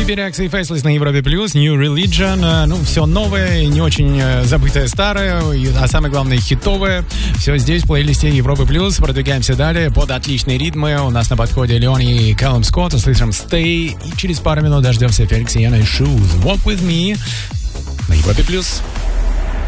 Бибер Рекс и Faceless на Европе Плюс, New Religion. Ну, все новое, не очень забытое старое, а самое главное хитовое. Все здесь в плейлисте Европы Плюс. Продвигаемся далее под отличные ритмы. У нас на подходе Леон и Калум Скотт. Услышим Stay. И через пару минут дождемся Феликса Яна и Shoes. Walk With Me на Европе Плюс.